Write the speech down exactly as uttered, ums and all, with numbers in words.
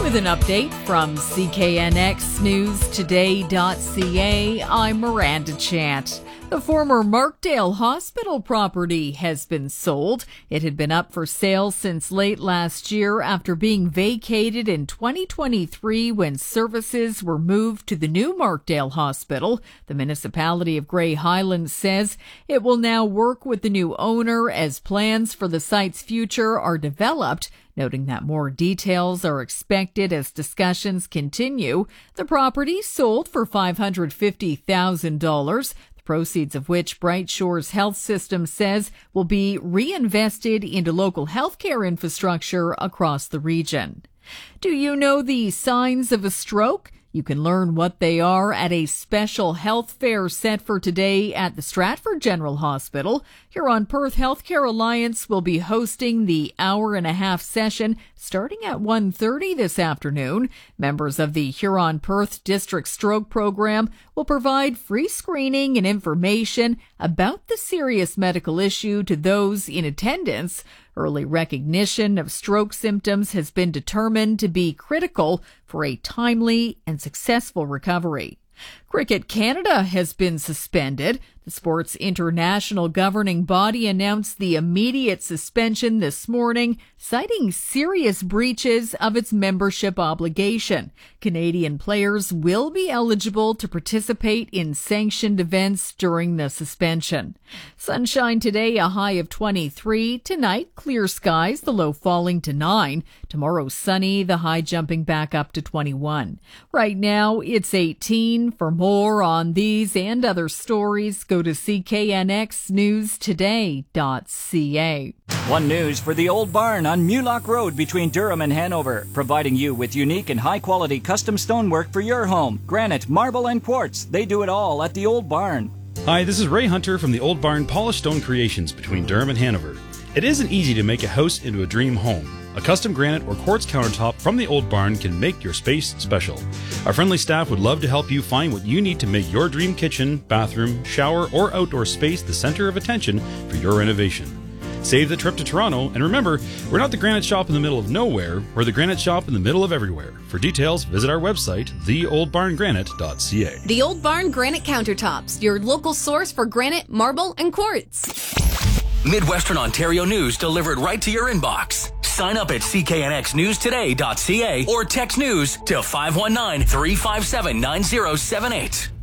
With an update from C K N X News Today dot C A, I'm Miranda Chant. The former Markdale Hospital property has been sold. It had been up for sale since late last year after being vacated in twenty twenty-three when services were moved to the new Markdale Hospital. The municipality of Grey Highlands says it will now work with the new owner as plans for the site's future are developed, noting that more details are expected as discussions continue. The property sold for five hundred fifty thousand dollars. Proceeds of which Bright Shores Health System says will be reinvested into local healthcare infrastructure across the region. Do you know the signs of a stroke? You can learn what they are at a special health fair set for today at the Stratford General Hospital. Huron Perth Healthcare Alliance will be hosting the hour and a half session starting at one thirty this afternoon. Members of the Huron Perth District Stroke Program will provide free screening and information about the serious medical issue to those in attendance. Early recognition of stroke symptoms has been determined to be critical for a timely and successful recovery. Cricket Canada has been suspended. The sport's international governing body announced the immediate suspension this morning, citing serious breaches of its membership obligation. Canadian players will be eligible to participate in sanctioned events during the suspension. Sunshine today, a high of twenty-three. Tonight, clear skies, the low falling to nine. Tomorrow, sunny, the high jumping back up to twenty-one. Right now, it's eighteen. For more on these and other stories, go to C K N X News Today dot C A. One News for the Old Barn on Mulock Road between Durham and Hanover, providing you with unique and high-quality custom stonework for your home. Granite, marble, and quartz. They do it all at the Old Barn. Hi, this is Ray Hunter from the Old Barn Polished Stone Creations between Durham and Hanover. It isn't easy to make a house into a dream home. A custom granite or quartz countertop from the Old Barn can make your space special. Our friendly staff would love to help you find what you need to make your dream kitchen, bathroom, shower, or outdoor space the center of attention for your renovation. Save the trip to Toronto, and remember, we're not the granite shop in the middle of nowhere, we're the granite shop in the middle of everywhere. For details, visit our website, the old barn granite dot C A. The Old Barn Granite Countertops, your local source for granite, marble, and quartz. Midwestern Ontario news delivered right to your inbox. Sign up at C K N X News Today dot C A or text news to five one nine, three five seven, nine zero seven eight.